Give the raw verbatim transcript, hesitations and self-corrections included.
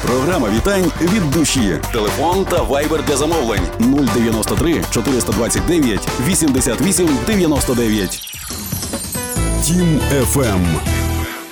Програма вітань від душі. Телефон та вайбер для замовлень нуль дев'яносто три чотириста двадцять дев'ять вісімдесят вісім дев'яносто дев'ять. Тім еф ем.